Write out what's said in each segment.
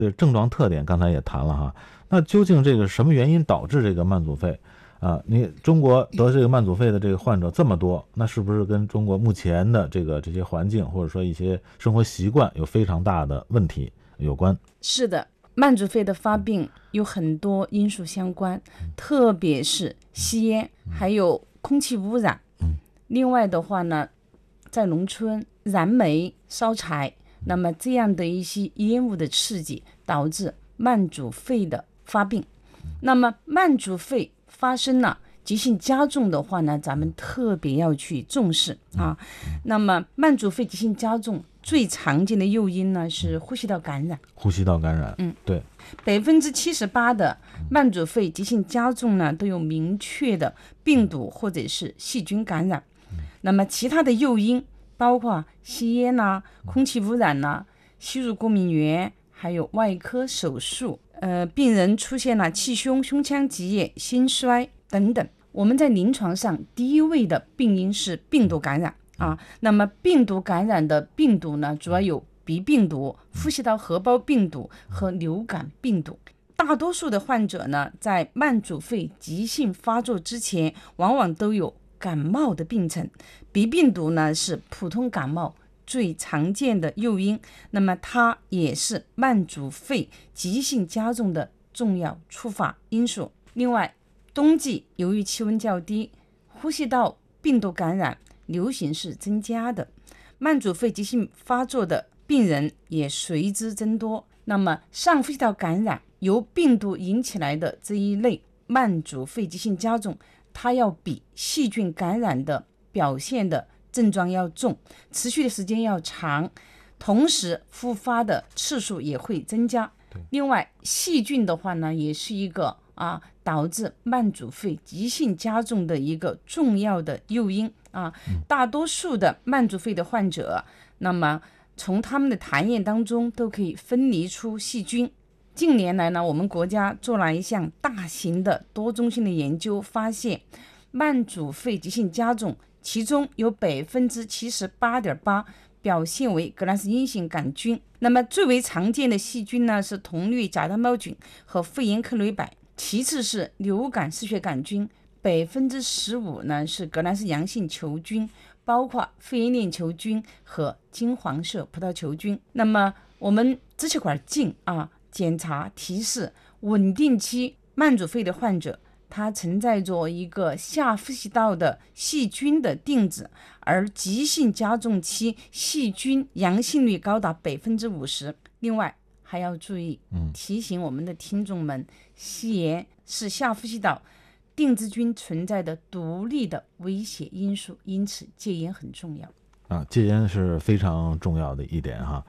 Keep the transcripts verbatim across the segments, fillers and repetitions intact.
对症状特点刚才也谈了哈，那究竟这个什么原因导致这个慢阻肺啊？你中国得这个慢阻肺的这个患者这么多，那是不是跟中国目前的这个这些环境或者说一些生活习惯有非常大的问题有关？ 是的，慢阻肺的发病有很多因素相关，特别是吸烟，还有空气污染。 嗯， 另外的话呢，在农村燃煤烧柴，那么这样的一些烟雾的刺激导致慢阻肺的发病。那么慢阻肺发生了急性加重的话呢，咱们特别要去重视啊。那么慢阻肺急性加重最常见的诱因呢是呼吸道感染。 呼吸道感染， 嗯， 对， 百分之七十八的慢阻肺急性加重呢都有明确的病毒或者是细菌感染。那么其他的诱因包括吸烟呐、空气污染呐、吸入过敏源，还有外科手术，呃，病人出现了气胸、胸腔积液、心衰等等。我们在临床上第一位的病因是病毒感染啊。那么病毒感染的病毒呢，主要有鼻病毒、呼吸道合胞病毒和流感病毒。大多数的患者呢，在慢阻肺急性发作之前，往往都有感冒的病程。鼻病毒呢是普通感冒最常见的诱因，那么它也是慢阻肺急性加重的重要触发因素。另外，冬季由于气温较低，呼吸道病毒感染流行是增加的，慢阻肺急性发作的病人也随之增多。那么上呼吸道感染由病毒引起来的这一类慢阻肺急性加重，它要比细菌感染的表现的症状要重，持续的时间要长，同时复发的次数也会增加。另外，细菌的话呢，也是一个啊导致慢阻肺急性加重的一个重要的诱因啊。大多数的慢阻肺的患者，那么从他们的痰液当中都可以分离出细菌。近年来呢，我们国家做了一项大型的多中心的研究，发现慢阻肺急性加重，其中有百分之七十八点八表现为革兰氏阴性杆菌。那么最为常见的细菌呢是铜绿假单胞菌和肺炎克雷柏，其次是流感嗜血杆菌，百分之十五呢是革兰氏阳性球菌，包括肺炎链球菌和金黄色葡萄球菌。那么我们支气管镜啊检查提示，稳定期慢阻肺的患者，它存在着一个下呼吸道的细菌的定子，而急性加重期细菌阳性率高达百分之五十。另外还要注意，提醒我们的听众们，吸烟是下呼吸道定子菌存在的独立的危险因素，因此戒烟很重要啊，戒烟是非常重要的一点哈。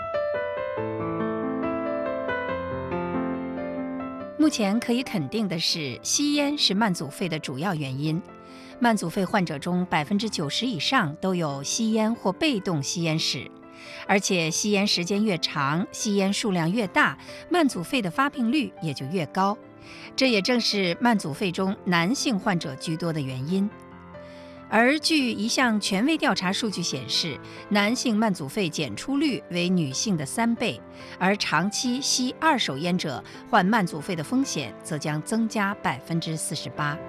目前可以肯定的是，吸烟是慢阻肺的主要原因。慢阻肺患者中百分之九十以上都有吸烟或被动吸烟史，而且吸烟时间越长，吸烟数量越大，慢阻肺的发病率也就越高。这也正是慢阻肺中男性患者居多的原因。而据一项权威调查数据显示，男性慢阻肺检出率为女性的三倍，而长期吸二手烟者患慢阻肺的风险则将增加百分之四十八。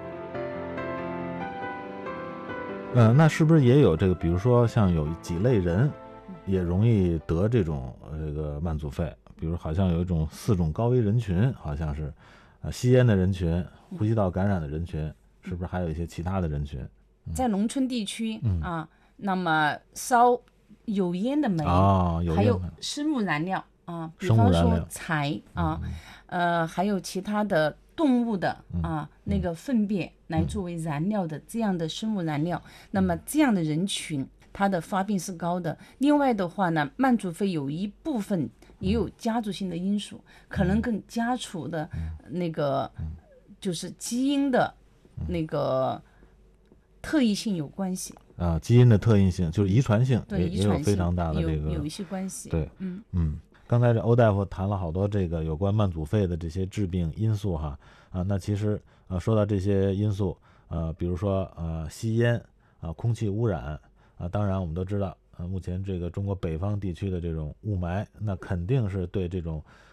呃，那是不是也有这个，比如说像有几类人也容易得这种这个慢阻肺？比如好像有一种四种高危人群，好像是呃吸烟的人群、呼吸道感染的人群，是不是还有一些其他的人群？ 在农村地区、嗯、啊，那么烧有烟的煤、 哦、有还有生物燃料啊，比方说柴啊、嗯，呃，还有其他的动物的啊、嗯、那个粪便来作为燃料的这样的生物燃料，嗯、那么这样的人群它的发病是高的。另外的话呢，慢阻肺有一部分也有家族性的因素，嗯、可能跟家族的那个、嗯、就是基因的那个特异性有关系啊，基因的特异性就是遗传性， 对， 也有非常大的这个有有一些关系。 对， 嗯嗯，刚才这欧大夫谈了好多这个有关慢阻肺的这些致病因素哈啊，那其实呃说到这些因素呃，比如说呃吸烟啊、空气污染啊，当然我们都知道呃目前这个中国北方地区的这种雾霾，那肯定是对这种